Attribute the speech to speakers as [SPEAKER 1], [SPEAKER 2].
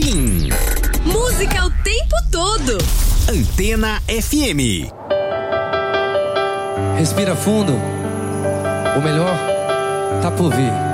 [SPEAKER 1] Tim.
[SPEAKER 2] Música o tempo todo.
[SPEAKER 1] Antena FM.
[SPEAKER 3] Respira fundo. O melhor tá por vir.